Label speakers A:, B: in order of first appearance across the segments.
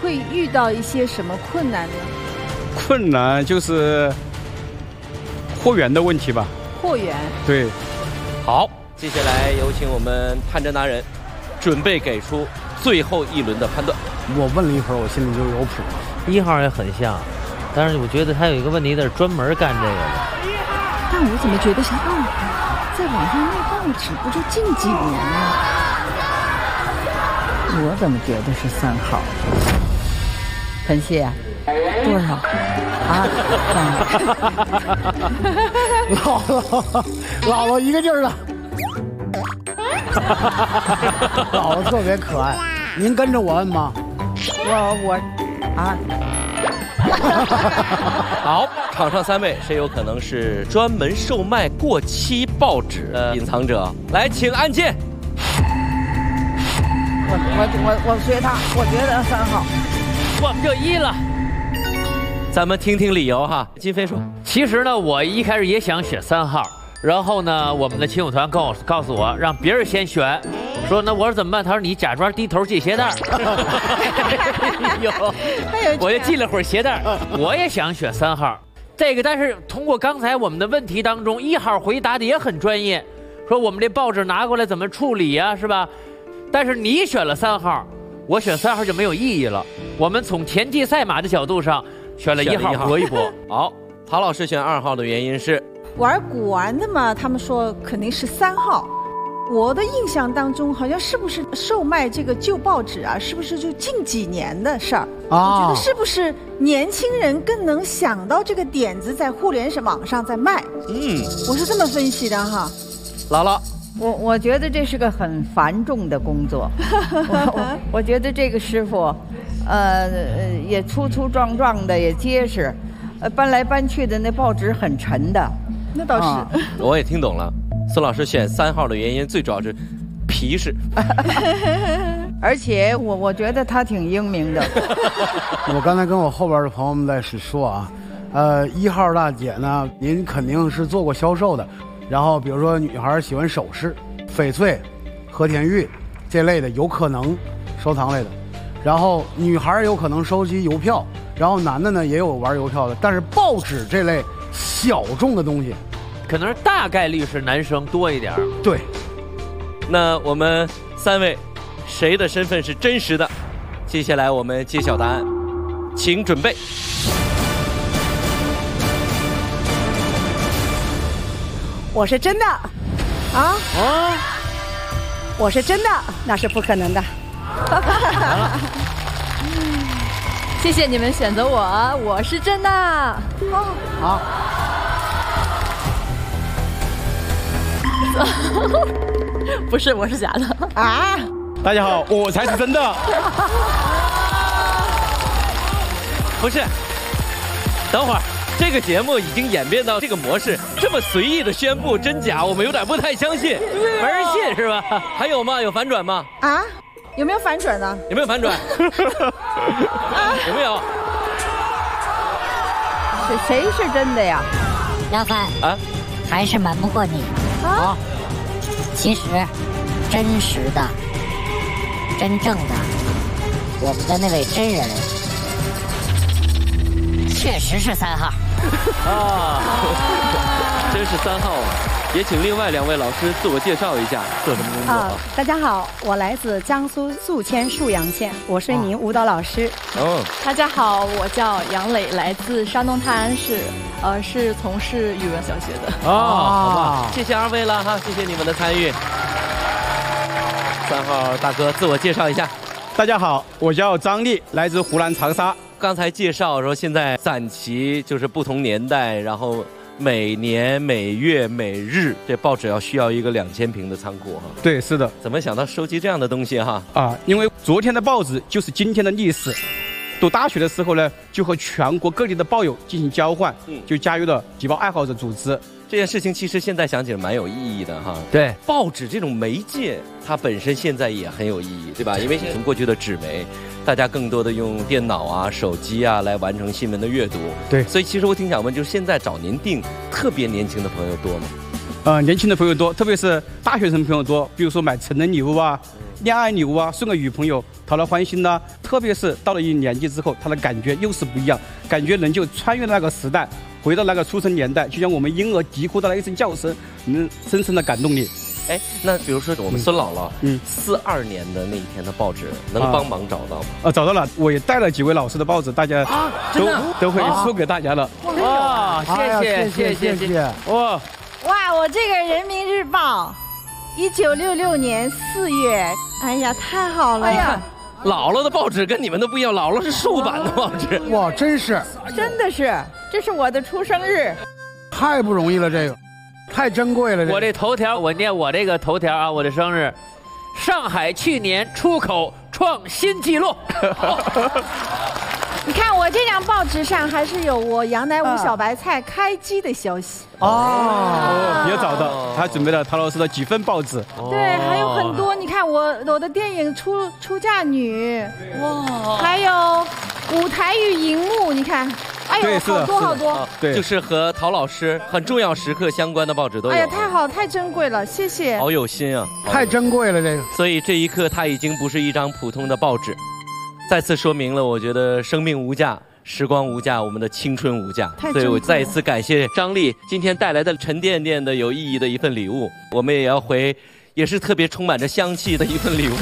A: 会遇到一些什么困难呢？
B: 困难就是货源的问题吧。
A: 货源。
B: 对。
C: 好，接下来有请我们判诊达人，准备给出最后一轮的判断。
D: 我问了一会儿，我心里就有谱。
E: 1号也很像，但是我觉得他有一个问题，他是专门干这个的。
A: 但我怎么觉得是2号？在网上卖报纸不就近几年吗？
F: 我怎么觉得是3号？晨曦啊，多少？啊
D: 姥姥一个劲儿的，姥姥特别可爱。您跟着我摁吗？
F: 我啊。
C: 好，场上3位，谁有可能是专门售卖过期报纸的隐藏者？来，请按键。
F: 我随他，我觉得3号。
E: 我们就1了。
C: 咱们听听理由哈。金飞说，
E: 其实呢，我一开始也想选3号，然后呢，我们的亲友团告诉我，让别人先选。说那我说怎么办？他说你假装低头系鞋带。我就系了会儿鞋带。我也想选3号，这个但是通过刚才我们的问题当中，1号回答的也很专业，说我们这报纸拿过来怎么处理呀，是吧？但是你选了3号，我选3号就没有意义了。我们从田忌赛马的角度上选了1号搏一搏。
C: 好，陶老师选2号的原因是
A: 玩古玩的嘛，他们说肯定是3号。我的印象当中，好像是不是售卖这个旧报纸啊，是不是就近几年的事儿？我觉得是不是年轻人更能想到这个点子，在互联网上在卖？我是这么分析的哈。
C: 姥姥，
F: 我觉得这是个很繁重的工作。我觉得这个师傅，也粗粗壮壮的，也结实，搬来搬去的那报纸很沉的。
A: 那倒是。
C: 我也听懂了。孙老师选3号的原因，最主要是皮实，
F: 而且我觉得他挺英明的。
D: 我刚才跟我后边的朋友们在说啊，1号大姐呢，您肯定是做过销售的，然后比如说女孩喜欢首饰、翡翠、和田玉这类的，有可能收藏类的，然后女孩有可能收集邮票，然后男的呢也有玩邮票的，但是报纸这类小众的东西。
E: 可能大概率是男生多一点。
D: 对，
C: 那我们3位，谁的身份是真实的？接下来我们揭晓答案，请准备。
G: 我是真的，我是真的，那是不可能的。
A: 谢谢你们选择我，我是真的。
D: 好。
A: 不是，我是假的
G: 啊！
B: 大家好，我才是真的。
C: 不是，等会儿，这个节目已经演变到这个模式，这么随意的宣布真假，我们有点不太相信，
E: 没人信是吧？
C: 还有吗？有反转吗？
A: 啊？有没有反转呢？
C: 有没有反转？有没有？
F: 谁是真的呀？
H: 老范啊，还是瞒不过你啊。其实，真实的、真正的，我们的那位真人，确实是3号
C: 啊，真是3号啊！也请另外2位老师自我介绍一下，做什么工作？
G: 大家好，我来自江苏宿迁沭阳县，我是一名舞蹈老师。
A: 大家好，我叫杨磊，来自山东泰安市，是从事语文小学的。
C: 好吧，谢谢2位了哈，谢谢你们的参与。3号大哥自我介绍一下。
B: 大家好，我叫张丽，来自湖南长沙。
C: 刚才介绍说现在攒齐就是不同年代，然后每年、每月、每日，这报纸需要一个2000平的仓库哈。
B: 对，是的。
C: 怎么想到收集这样的东西哈？
B: 因为昨天的报纸就是今天的历史。读大学的时候呢，就和全国各地的报友进行交换，就加入了集报爱好者组织。
C: 这件事情其实现在想起来蛮有意义的哈。
E: 对，
C: 报纸这种媒介，它本身现在也很有意义，对吧？因为从过去的纸媒，大家更多的用电脑啊、手机啊来完成新闻的阅读。
B: 对，
C: 所以其实我挺想问，就是现在找您订特别年轻的朋友多吗？
B: 年轻的朋友多，特别是大学生朋友多，比如说买成人礼物啊， 恋爱礼物啊，送给女朋友讨她欢心呐。特别是到了一定年纪之后，她的感觉又是不一样，感觉人就穿越那个时代，回到那个出生年代，就像我们婴儿啼哭的那一声叫声，能深深的感动你。
C: 哎，那比如说我们孙姥姥，42年的那一天的报纸，能帮忙找到吗？
B: 找到了，我也带了几位老师的报纸，大家都会送给大家了。
E: 哇，谢谢！
A: 哇，我这个人民日报，1966年4月，哎呀，太好了呀！
C: 姥姥的报纸跟你们的不一样，姥姥是竖版的报纸。
D: 哇，真
F: 的是，这是我的出生日，
D: 太不容易了，这个。太珍贵了！
E: 我这头条，我念我这个头条啊，我的生日，上海去年出口创新纪录。
A: 你看我这张报纸上还是有我杨乃武小白菜开机的消息
B: 比较早的，他准备了陶老师的几份报纸。
A: 对，还有很多。你看我的电影出嫁女，哇，还有舞台与荧幕，你看。哎呦，好多，
C: 对，就是和陶老师很重要时刻相关的报纸都有。
A: 哎呀，太好，太珍贵了，谢谢。
C: 好有心啊，
D: 太珍贵了这个。
C: 所以这一刻，它已经不是一张普通的报纸，再次说明了，我觉得生命无价，时光无价，我们的青春无价。所以我再一次感谢张丽今天带来的沉甸甸的有意义的一份礼物，我们也要回，也是特别充满着香气的一份礼物。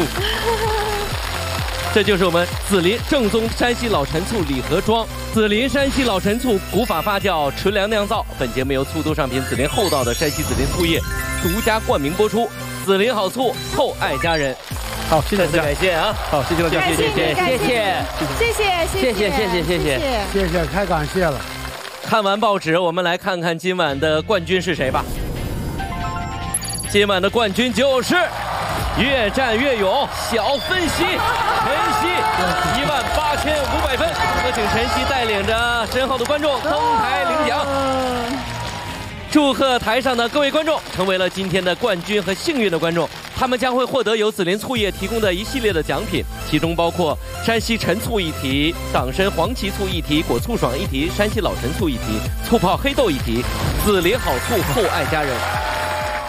C: 这就是我们紫林正宗山西老陈醋礼盒装，紫林山西老陈醋古法发酵纯粮酿造。本节目由醋都上品紫林厚道的山西紫林醋业独家冠名播出。紫林好醋，厚爱家人。
B: 好，谢谢大家，
C: 感谢啊！
B: 好，谢谢大家，
D: 谢谢，太感谢了。
C: 看完报纸，我们来看看今晚的冠军是谁吧。今晚的冠军就是越战越勇小分析陈曦，18500分。有请陈曦带领着身后的观众登台领奖。祝贺台上的各位观众成为了今天的冠军和幸运的观众，他们将会获得由紫林醋业提供的一系列的奖品，其中包括山西陈醋一提、党参黄芪醋一提、果醋爽一提、山西老陈醋一提、醋泡黑豆一提、紫林好醋厚爱家人。